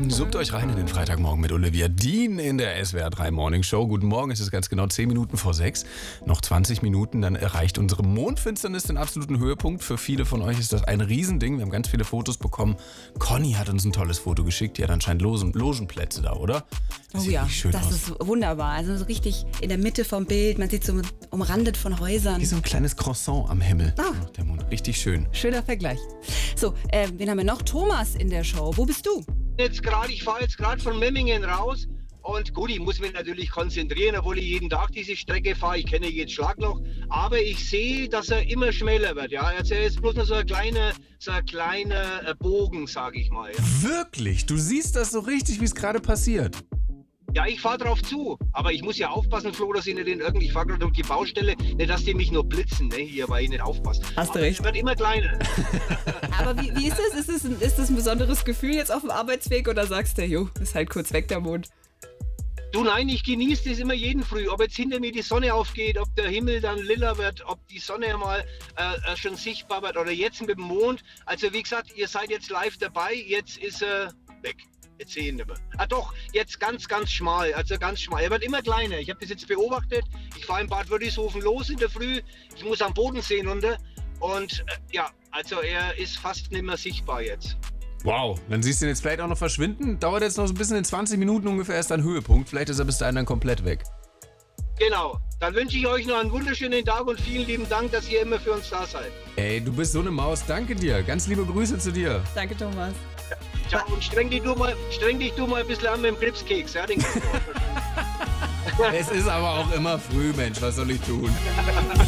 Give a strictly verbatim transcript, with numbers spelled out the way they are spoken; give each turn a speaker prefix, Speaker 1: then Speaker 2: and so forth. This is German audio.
Speaker 1: Dann suppt euch rein in den Freitagmorgen mit Olivia Dean in der S W R drei Morning Show. Guten Morgen, es ist ganz genau zehn Minuten vor sechs. Noch zwanzig Minuten, dann erreicht unsere Mondfinsternis den absoluten Höhepunkt. Für viele von euch ist das ein Riesending. Wir haben ganz viele Fotos bekommen. Conny hat uns ein tolles Foto geschickt. Die hat anscheinend Logen, Logenplätze da, oder?
Speaker 2: Das oh ja,
Speaker 1: schön
Speaker 2: das
Speaker 1: aus.
Speaker 2: ist wunderbar. Also so richtig in der Mitte vom Bild. Man sieht so umrandet von Häusern.
Speaker 1: Wie so ein kleines Croissant am Himmel.
Speaker 2: Ah.
Speaker 1: Der Mond. Richtig schön.
Speaker 2: Schöner Vergleich. So, äh, wen haben wir noch? Thomas in der Show. Wo bist du?
Speaker 3: Jetzt gerade, ich fahre jetzt gerade von Memmingen raus und gut, ich muss mich natürlich konzentrieren, obwohl ich jeden Tag diese Strecke fahre. Ich kenne jedes Schlagloch, aber ich sehe, dass er immer schmäler wird. Ja, also er ist bloß noch so ein kleiner, so ein kleiner Bogen, sage ich mal. Ja.
Speaker 1: Wirklich? Du siehst das so richtig, wie es gerade passiert?
Speaker 3: Ja, ich fahre drauf zu, aber ich muss ja aufpassen, Flo, dass ich nicht in irgendwie, ich fahre gerade durch die Baustelle, nicht, dass die mich nur blitzen, ne, hier, weil ich nicht aufpasse.
Speaker 2: Hast du
Speaker 3: aber
Speaker 2: recht.
Speaker 3: Es wird immer kleiner.
Speaker 2: Aber wie, wie ist das? Ist das, ein, ist das ein besonderes Gefühl jetzt auf dem Arbeitsweg oder sagst du, jo, ist halt kurz weg der Mond?
Speaker 3: Du, nein, ich genieße das immer jeden Früh, ob jetzt hinter mir die Sonne aufgeht, ob der Himmel dann lila wird, ob die Sonne mal äh, schon sichtbar wird oder jetzt mit dem Mond. Also wie gesagt, ihr seid jetzt live dabei, jetzt ist er äh, weg. Jetzt sehe ich ihn nicht mehr. Ah doch, jetzt ganz, ganz schmal, also ganz schmal. Er wird immer kleiner. Ich habe das jetzt beobachtet. Ich fahre in Bad Wörishofen los in der Früh. Ich muss am Bodensee runter. Und äh, ja, also er ist fast nicht mehr sichtbar jetzt.
Speaker 1: Wow, dann siehst du ihn jetzt vielleicht auch noch verschwinden. Dauert jetzt noch so ein bisschen, in zwanzig Minuten ungefähr erst ein Höhepunkt. Vielleicht ist er bis dahin dann komplett weg.
Speaker 3: Genau. Dann wünsche ich euch noch einen wunderschönen Tag und vielen lieben Dank, dass ihr immer für uns da seid.
Speaker 1: Ey, du bist so eine Maus. Danke dir. Ganz liebe Grüße zu dir.
Speaker 2: Danke, Thomas.
Speaker 3: Ciao und streng dich du mal, streng dich du mal ein bisschen an mit dem Gripskeks. Ja, den
Speaker 1: Es ist aber auch immer früh, Mensch. Was soll ich tun?